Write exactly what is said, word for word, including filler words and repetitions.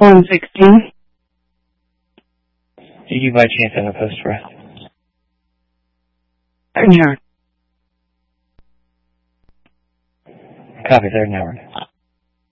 one sixteen. Do you by chance have a post for us? Third yard. Copy, third network.